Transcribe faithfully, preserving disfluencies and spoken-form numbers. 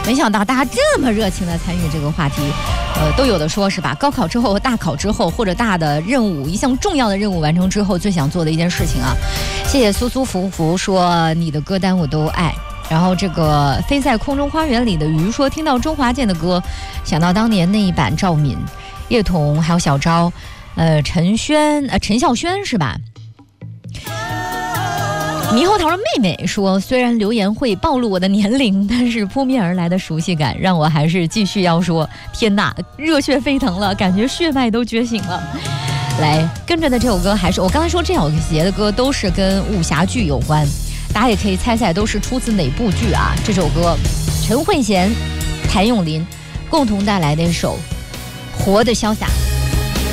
没想到大家这么热情的参与这个话题，呃，都有的说是吧？高考之后、大考之后，或者大的任务，一项重要的任务完成之后，最想做的一件事情啊。谢谢苏苏福福说你的歌单我都爱。然后这个飞在空中花园里的鱼说，听到周华健的歌，想到当年那一版赵敏、叶童还有小昭，呃，陈轩呃陈孝萱是吧？猕猴桃的妹妹说，虽然留言会暴露我的年龄，但是扑面而来的熟悉感让我还是继续要说，天哪，热血沸腾了，感觉血脉都觉醒了。来，跟着的这首歌还是我刚才说这小节的歌都是跟武侠剧有关，大家也可以猜猜都是出自哪部剧啊？这首歌陈慧娴、谭咏麟共同带来的一首《活得潇洒》。